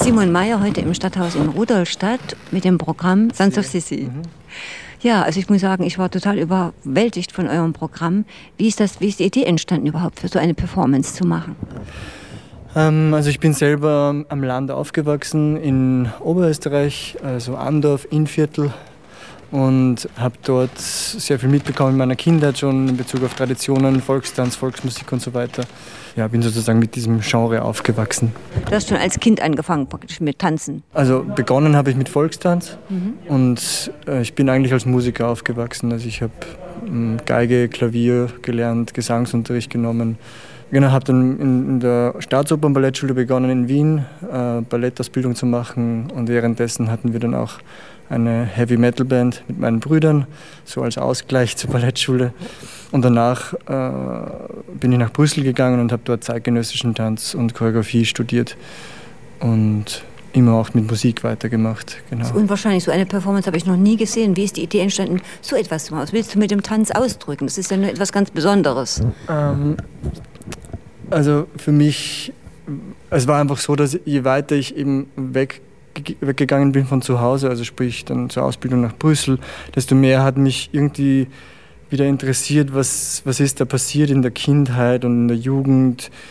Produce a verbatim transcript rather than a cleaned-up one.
Simon Meyer heute im Stadthaus in Rudolstadt mit dem Programm Sons of Sissi. Mhm. Ja, also ich muss sagen, ich war total überwältigt von eurem Programm. Wie ist das, wie ist die Idee entstanden überhaupt, für so eine Performance zu machen? Ähm, also ich bin selber am Land aufgewachsen in Oberösterreich, also Andorf, Innviertel. Und habe dort sehr viel mitbekommen in meiner Kindheit schon in Bezug auf Traditionen, Volkstanz, Volksmusik und so weiter. Ja, bin sozusagen mit diesem Genre aufgewachsen. Du hast schon als Kind angefangen praktisch mit Tanzen? Also begonnen habe ich mit Volkstanz mhm. und äh, ich bin eigentlich als Musiker aufgewachsen. Also ich habe ähm, Geige, Klavier gelernt, Gesangsunterricht genommen. Genau, habe dann in, in der Staatsoper- und Ballettschule begonnen in Wien, äh, Ballettausbildung zu machen. Und währenddessen hatten wir dann auch eine Heavy-Metal-Band mit meinen Brüdern, so als Ausgleich zur Ballettschule. Und danach äh, bin ich nach Brüssel gegangen und habe dort zeitgenössischen Tanz und Choreografie studiert und immer auch mit Musik weitergemacht. Genau. Das ist unwahrscheinlich, so eine Performance habe ich noch nie gesehen. Wie ist die Idee entstanden, so etwas zu machen? Was willst du mit dem Tanz ausdrücken? Das ist ja nur etwas ganz Besonderes. Ähm, also für mich, es war einfach so, dass je weiter ich eben weg weggegangen bin von zu Hause, also sprich dann zur Ausbildung nach Brüssel, desto mehr hat mich irgendwie wieder interessiert, was, was ist da passiert in der Kindheit und in der Jugend,